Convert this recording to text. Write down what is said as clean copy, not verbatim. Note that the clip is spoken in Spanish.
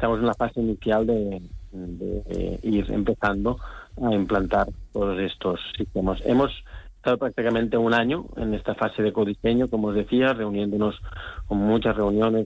estamos en la fase inicial de ir empezando a implantar todos estos sistemas. Hemos estado prácticamente un año en esta fase de codiseño, como os decía, reuniéndonos con muchas reuniones